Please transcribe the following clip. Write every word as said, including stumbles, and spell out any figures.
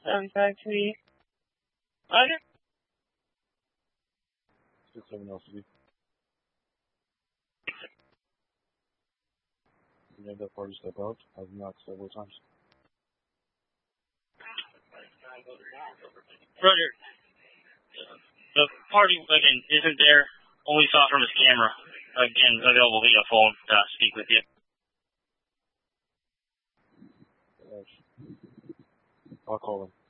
seventy-five three. Roger. six seven L C D. You made that party step out. I've knocked several times. Roger. The party again isn't there. Only saw from his camera. Again, available via phone to speak with you. I'll call him.